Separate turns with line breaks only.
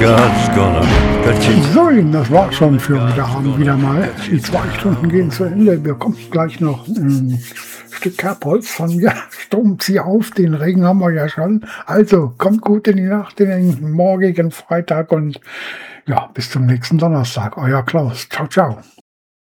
God's gonna cut you.
So, das war's schon für heute Abend wieder mal. Die 2 Stunden gehen zu Ende. Wir kommen gleich noch ein Stück Kerbholz von mir. Sturm, zieh auf, den Regen haben wir ja schon. Also, kommt gut in die Nacht, in den morgigen Freitag und ja, bis zum nächsten Donnerstag. Euer Klaus. Ciao, ciao.